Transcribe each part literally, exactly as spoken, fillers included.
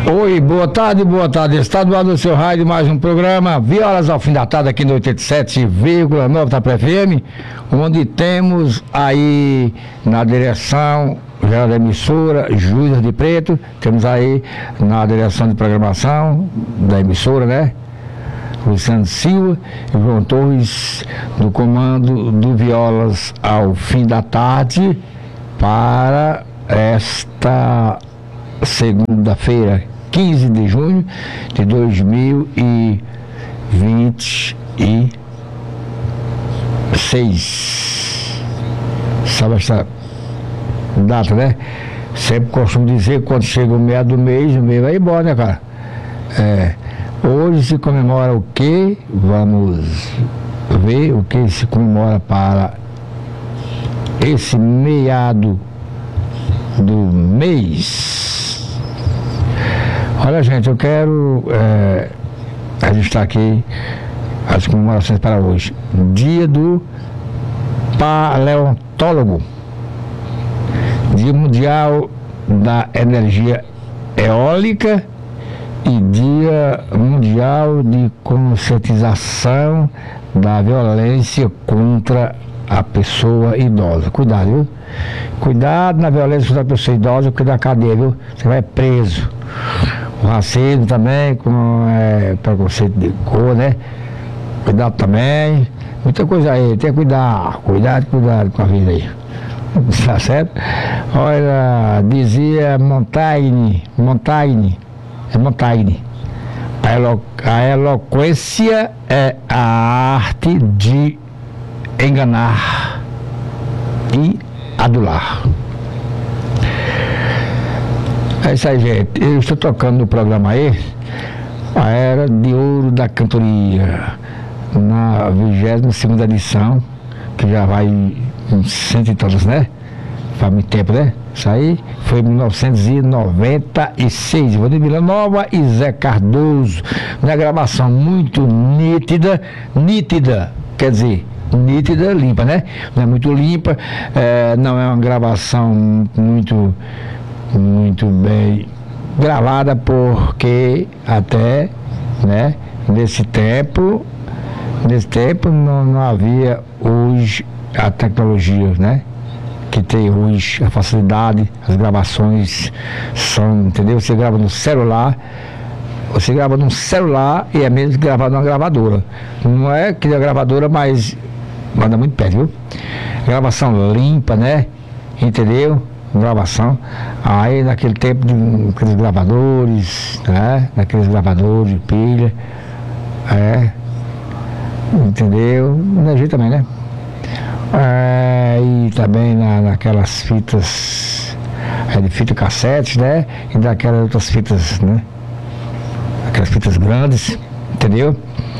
Oi, boa tarde, boa tarde. Está do lado do seu rádio mais um programa Violas ao Fim da Tarde aqui no oitenta e sete vírgula nove da F M, onde temos aí na direção geral da emissora Júlia de Preto, temos aí na direção de programação da emissora, né? Luciano Silva e João Torres do comando do Violas ao Fim da Tarde para esta segunda-feira, quinze de junho de dois mil e vinte e seis. Sabe essa data, né? Sempre costumo dizer que quando chega o meio do mês, o mês vai embora, né, cara? É, hoje se comemora o quê? Vamos ver o que se comemora para esse meado do mês. Olha, gente, eu quero é, registrar aqui as comemorações para hoje. Dia do Paleontólogo, Dia Mundial da Energia Eólica e Dia Mundial de Conscientização da Violência contra a Pessoa Idosa. Cuidado, viu? Cuidado na violência contra a pessoa idosa, porque da cadeia, viu? Você vai preso. O racismo também, com é, preconceito de cor, né? Cuidado também. Muita coisa aí, tem que cuidar. Cuidado, cuidado com a vida aí. Tá certo? Olha, dizia Montaigne, Montaigne, é Montaigne. A, elo, a eloquência é a arte de enganar e adular. É isso aí, gente. Eu estou tocando no programa aí a Era de Ouro da Cantoria, na vigésima segunda edição, que já vai uns cento e tantos, né? Faz muito tempo, né? Isso aí foi em mil novecentos e noventa e seis. Ivanir Villanova e Zé Cardoso. Uma gravação muito nítida, nítida, quer dizer, nítida, limpa, né? Não é muito limpa, é, não é uma gravação muito, muito bem gravada, porque até, né, nesse tempo, nesse tempo não, não havia hoje a tecnologia, né? Que tem hoje a facilidade, as gravações são, entendeu? Você grava no celular, você grava num celular e é mesmo gravar numa gravadora. Não é que a gravadora, mas manda muito perto, viu? Gravação limpa, né? Entendeu? Gravação. Aí naquele tempo de aqueles gravadores, né? Naqueles gravadores de pilha. É. Entendeu? Energia também, né? É, e também na, naquelas fitas é, de fita cassete, né? E daquelas outras fitas, né? Aquelas fitas grandes, entendeu?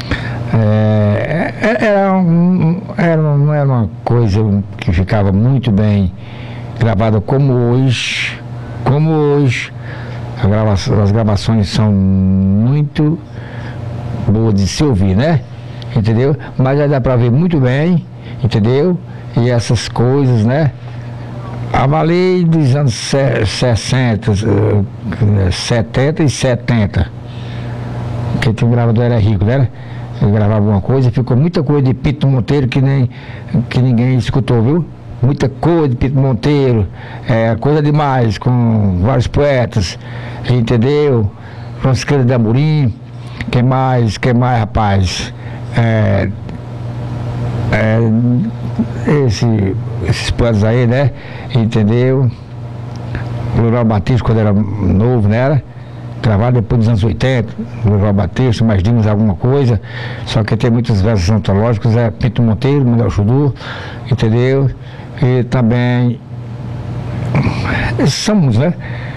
É, era, um, era, uma, não era uma coisa que ficava muito bem gravada como hoje. Como hoje. A gravação, as gravações são muito boas de se ouvir, né? Entendeu? Mas já dá para ver muito bem, entendeu? E essas coisas, né? A valer dos anos sessenta, setenta e setenta, que tinha um gravador era rico, né? Ele gravava alguma coisa, ficou muita coisa de Pinto Monteiro que, nem, que ninguém escutou, viu? Muita coisa de Pinto Monteiro, é, coisa demais, com vários poetas, entendeu? Francisco de Amorim, que mais, que mais, rapaz? É, é, esse, esses poetas aí, né? Entendeu? Lural Batista, quando era novo, né? Gravado depois dos anos oitenta, Lural Batista, mais dimos alguma coisa, só que tem muitos versos antológicos, é Pinto Monteiro, Manuel Chudu, entendeu? E também, esses são muitos, né?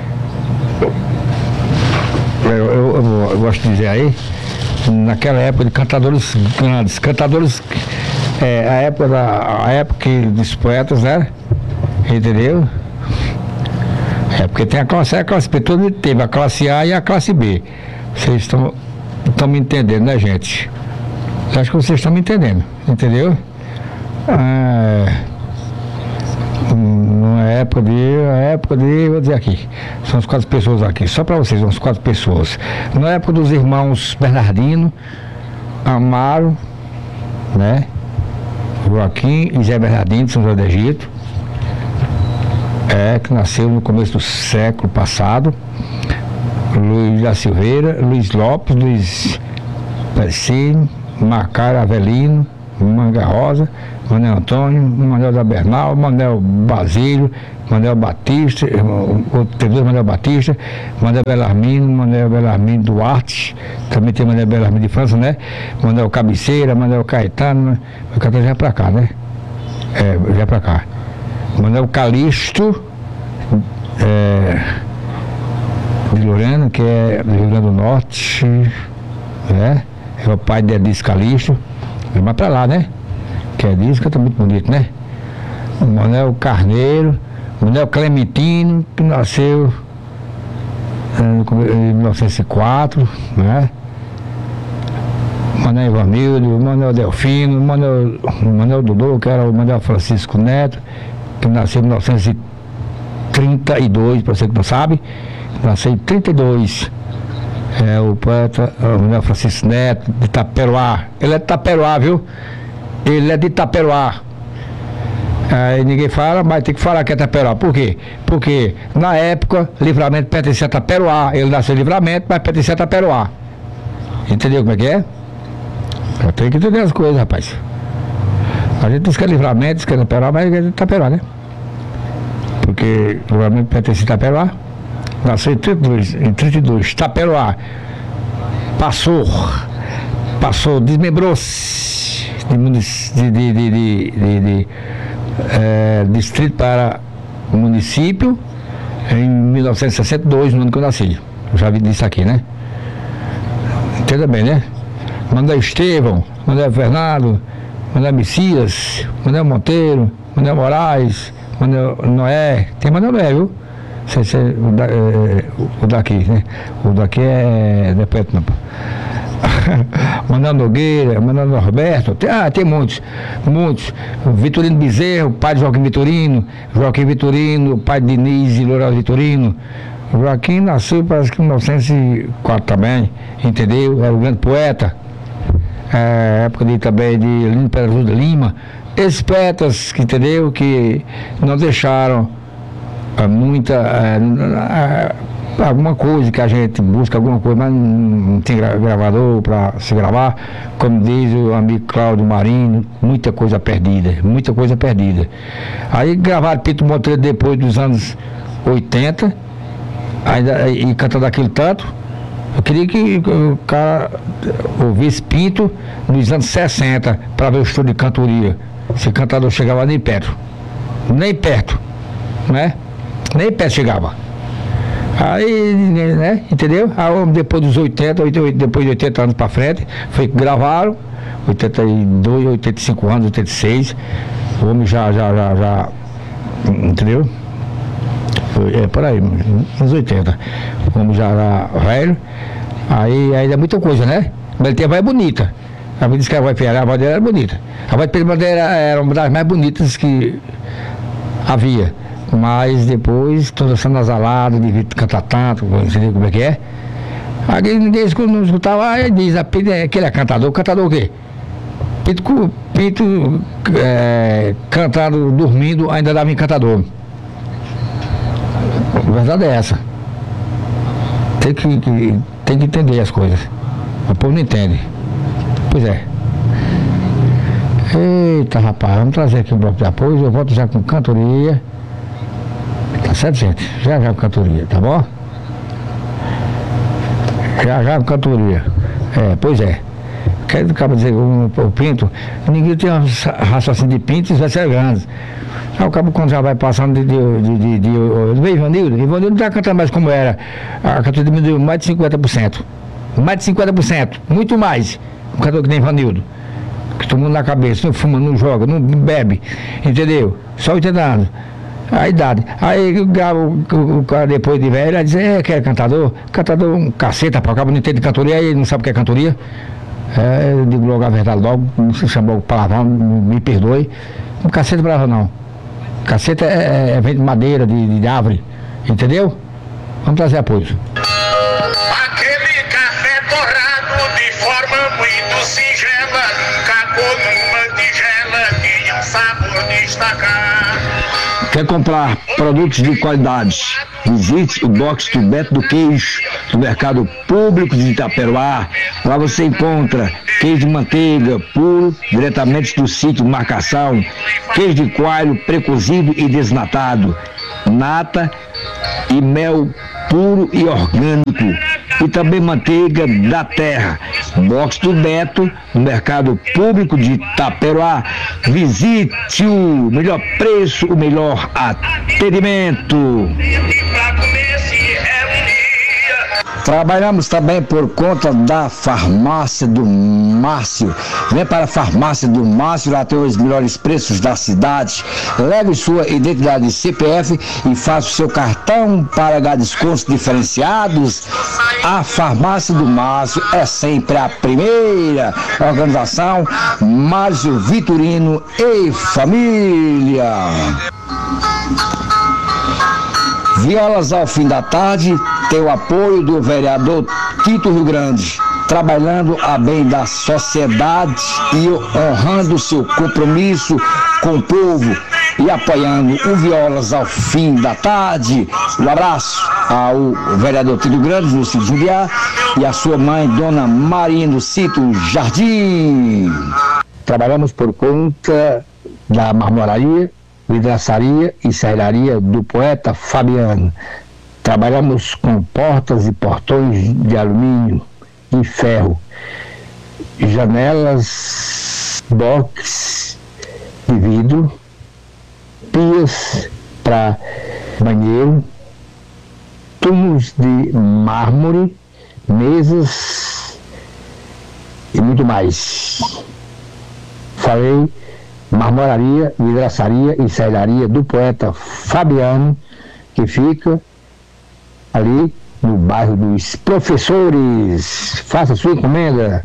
Eu, eu, eu, eu gosto de dizer aí, naquela época de cantadores grandes, cantadores, é, a época da, a época dos poetas, né? Entendeu? É porque tem a classe A e a classe B, todo mundo teve a classe A e a classe B. Vocês estão estão me entendendo, né, gente? Eu acho que vocês estão me entendendo, entendeu? É, Na época de, na época de, vou dizer aqui, são as quatro pessoas aqui, só para vocês, são as quatro pessoas. Na época dos irmãos Bernardino, Amaro, né? Joaquim e Zé Bernardino, de São José do Egito, é, que nasceu no começo do século passado. Luiz da Silveira, Luiz Lopes, Luiz Percini, Macário Avelino, Manga Rosa, Manuel Antônio, Manuel da Bernal, Manuel Basílio, Manuel Batista, o Teodoro Manuel Batista, Manuel Belarmino, Manuel Belarmino Duarte, também tem Manuel Belarmino de França, né? Manuel Cabeceira, Manuel Caetano, o Caetano já é pra cá, né? É, já é pra cá. Manuel Calixto, é, de Lorena, que é do Rio Grande do Norte, né? É o pai de Edis Calixto, é mais pra lá, né? Que é Edis, que tá muito bonito, né? O Manuel Carneiro, Manuel Clementino, que nasceu em mil novecentos e quatro, né? Manuel Ivanildo, Manuel Delfino, Manuel, Manuel Dudu, que era o Manuel Francisco Neto, que nasceu em mil novecentos e trinta e dois, para você que não sabe, nasceu em trinta e dois. É o poeta o Manuel Francisco Neto, de Itaperuá. Ele é de Itaperuá, viu? Ele é de Itaperuá. Aí ninguém fala, mas tem que falar que é Itaperuá. Por quê? Porque na época, Livramento pertencia a Itaperuá. Ele nasceu em Livramento, mas pertencia a Itaperuá. Entendeu como é que é? Eu tenho que entender as coisas, rapaz. A gente diz que é Livramento, diz que é Itaperuá, mas é Itaperuá, né? Porque Livramento pertencia a Itaperuá. Nasceu em trinta e dois, em trinta e dois, Itaperuá. Passou, passou, desmembrou-se de, de, de, de, de, de, de é, distrito para município em mil novecentos e sessenta e dois, no ano que eu nasci. Eu já vi disso aqui, né? Entenda bem, né? Manuel Estevão, Manuel Fernando, Manuel Messias, Manuel Monteiro, Manuel Moraes, Manuel Noé, tem Manuel Noé, viu? Se, se, o, da, é, o daqui, né? O daqui é de Petnampa. Manuel Nogueira, Manuel Norberto, tem, ah, tem muitos, muitos. Vitorino Bezerro, pai de Joaquim Vitorino, Joaquim Vitorino, pai de Denise e Loural Vitorino. Joaquim nasceu, parece que em mil novecentos e quatro também, entendeu? Era um grande poeta. É, época de, também de Lino Perazu de Lima. Esses poetas, que, entendeu? Que não deixaram muita é, alguma coisa que a gente busca, alguma coisa, mas não tem gravador para se gravar, como diz o amigo Cláudio Marinho, muita coisa perdida, muita coisa perdida. Aí gravaram Pinto Monteiro depois dos anos oitenta, ainda, e cantando aquele tanto. Eu queria que o cara ouvisse Pinto nos anos sessenta para ver o estudo de cantoria. Esse cantador chegava nem perto, nem perto, né? Nem perto chegava. Aí, né, entendeu? Aí, depois dos oitenta, depois de oitenta anos para frente, foi que gravaram, oitenta e dois, oitenta e cinco anos, oitenta e seis, o homem já, já, já, já, entendeu? É por aí, uns oitenta. O homem já era velho, aí ainda é muita coisa, né? Mas ele tem a voz bonita. A voz disse que a voz Pedro, a voz dele era bonita. A voz de Pedro Bandeira era uma das mais bonitas que havia. Mas depois, toda essa nasalada, de cantar tanto, não sei como é que é. Aí ninguém não escutava, aí diz, a Pinto é que ele é cantador, cantador o quê? Pinto, Pinto é, cantando, dormindo, ainda dava em cantador. A verdade é essa. Tem que, que, tem que entender as coisas. O povo não entende. Pois é. Eita, rapaz, vamos trazer aqui um bloco de apoio, eu volto já com cantoria. Tá certo, gente? Já já com cantoria, tá bom? Já já com cantoria. É, pois é. Quero acabar de dizer o, o Pinto, ninguém tem um raciocínio de Pinto, isso vai ser grande. Aí o cabo quando já vai passando de. de, de, de, de, de, de Ivanildo, Ivanildo não está cantando mais como era. A cantoria diminuiu mais de cinquenta por cento. Mais de cinquenta por cento, muito mais. Um cantor que nem Ivanildo. Que todo mundo na cabeça, não fuma, não joga, não bebe, entendeu? Só oitenta anos. A idade. Aí grava o, o, o cara depois de velho, aí diz, é, que é cantador? Cantador um caceta, para o cabo não entende cantoria, aí ele não sabe o que é cantoria. É, eu digo logo a verdade logo, não se chamou palavrão, me perdoe. Um caceta bravo não. Caceta é, é, vem de madeira, de, de árvore, entendeu? Vamos trazer apoio. Aquele café torrado de forma muito singela, nunca como uma tigela, tinha um sabor destacar. Quer comprar produtos de qualidade? Visite o box do Beto do Queijo, do Mercado Público de Itaperuá. Lá você encontra queijo de manteiga puro, diretamente do sítio de marcação, queijo de coalho precozido e desnatado, nata e mel puro e orgânico, e também manteiga da terra. Box do Beto, no Mercado Público de Itaperuá. Visite o melhor preço, o melhor atendimento. Trabalhamos também por conta da farmácia do Márcio. Vem para a farmácia do Márcio, lá tem os melhores preços da cidade. Leve sua identidade C P F e faça o seu cartão para ganhar descontos diferenciados. A farmácia do Márcio é sempre a primeira. Organização Márcio Vitorino e família. Violas ao fim da tarde tem o apoio do vereador Tito Rio Grande, trabalhando a bem da sociedade e honrando seu compromisso com o povo e apoiando o Violas ao fim da tarde. Um abraço ao vereador Tito Grande, no Sítio Jumbiá, e a sua mãe, Dona Marinha, do Sítio Jardim. Trabalhamos por conta da marmoraria, vidraçaria e serraria do poeta Fabiano. Trabalhamos com portas e portões de alumínio e ferro, janelas, box de vidro, pias para banheiro, tubos de mármore, mesas e muito mais. Falei marmoraria, vidraçaria e serraria do poeta Fabiano, que fica ali no bairro dos Professores. Faça sua encomenda.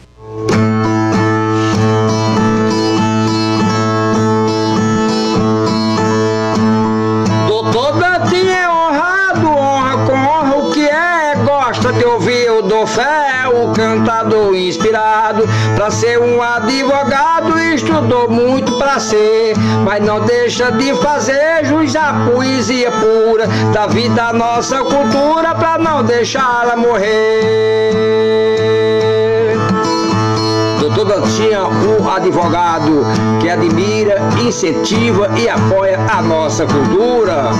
Doutor Betinho é honrado, honra com honra o que é, gosta de ouvir o do fé, o cantador inspirado, pra ser um advogado, estudou muito pra ser, mas não deixa de fazer jus à poesia pura da vida, nossa cultura, pra não deixá-la morrer. Doutor Dantinha, um advogado que admira, incentiva e apoia a nossa cultura.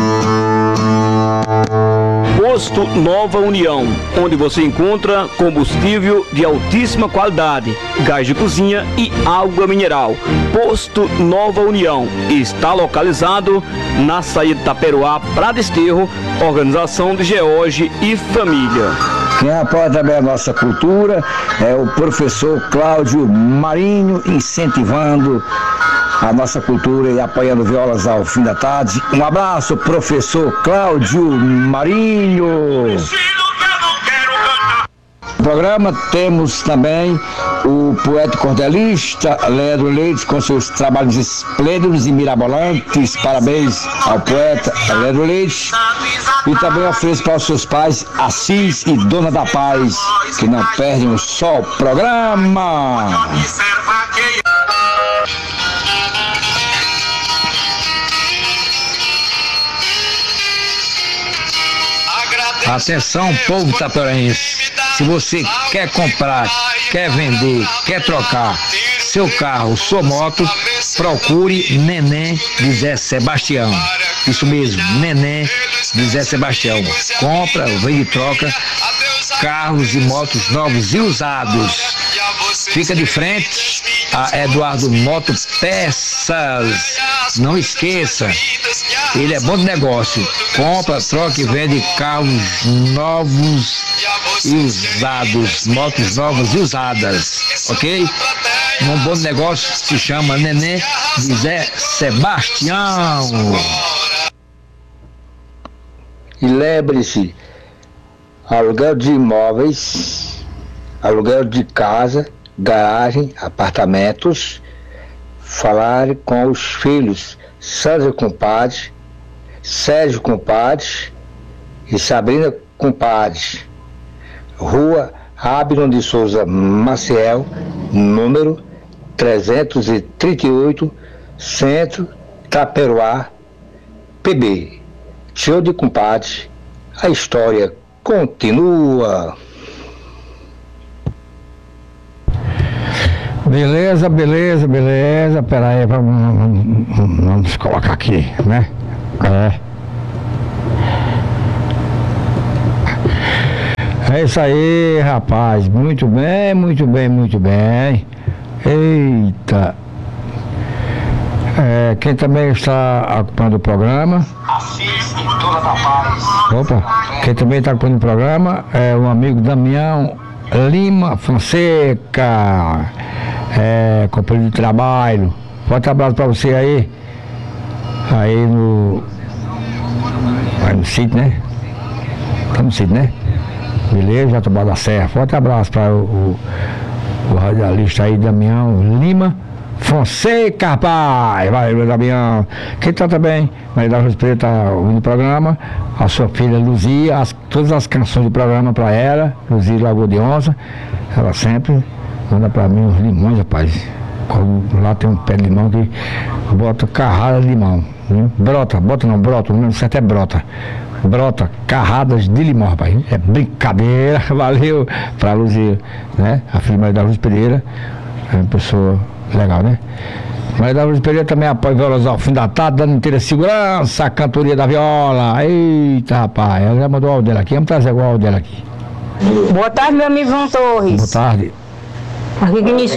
Posto Nova União, onde você encontra combustível de altíssima qualidade, gás de cozinha e água mineral. Posto Nova União está localizado na saída de Itaperuá para Desterro, organização de George e família. Quem apoia também a nossa cultura é o professor Cláudio Marinho, incentivando a nossa cultura e apoiando Violas ao fim da tarde. Um abraço, professor Cláudio Marinho. No programa temos também o poeta cordelista Leandro Leite, com seus trabalhos esplêndidos e mirabolantes. Parabéns ao poeta Leandro Leite. E também ofereço para os seus pais, Assis e Dona da Paz, que não perdem um só programa. Atenção, povo itaperuense, se você quer comprar, quer vender, quer trocar seu carro, sua moto, procure Neném de Zé Sebastião. Isso mesmo, Neném de Zé Sebastião. Compra, vende e troca carros e motos novos e usados. Fica de frente a Eduardo Moto Peças. Não esqueça, ele é bom de negócio. Compra, troca e vende carros novos e usados, motos novas e usadas, ok? Um bom negócio se chama Neném de Zé Sebastião. E lembre-se, aluguel de imóveis, aluguel de casa, garagem, apartamentos, falar com os filhos, Sandra Compadre, Sérgio Compadre e Sabrina Compadre. Rua Abner de Souza Maciel, número trezentos e trinta e oito, Centro, Taperoá, P B. Show de Compadre, a história continua. Beleza, beleza, beleza. Pera aí, vamos, vamos, vamos colocar aqui, né? É. É isso aí, rapaz. Muito bem, muito bem, muito bem. Eita. É, quem também está acompanhando o programa. Assis e Dona da Paz. Opa, quem também está acompanhando o programa é o amigo Damião Lima Fonseca, é, companheiro de trabalho. Forte abraço para você aí. Aí no. Aí no sítio, né? Tá no sítio, né? Beleza, Jatobá da Serra. Forte abraço para o, o, o radialista aí, Damião Lima Fonseca, rapaz. Valeu, Damião. Quem tá também, Maria da Luz Pereira tá ouvindo o programa. A sua filha Luzia, as, todas as canções do programa para ela. Luzia Lagoa de Onça. Ela sempre manda para mim os limões, rapaz. Lá tem um pé de limão que bota carrada de limão. Viu? Brota, bota não, brota, o nome certo é brota. Brota, carradas de limão, rapaz. É brincadeira, valeu pra Luzia, né? A filha Maria da Luz Pereira, é uma pessoa legal, né? Maria da Luz Pereira também apoia violas ao fim da tarde, dando inteira segurança, a cantoria da viola. Eita, rapaz, ela já mandou o áudio dela aqui, vamos trazer o áudio dela aqui. Boa tarde, meu amigo João Torres. Boa tarde. Aqui quem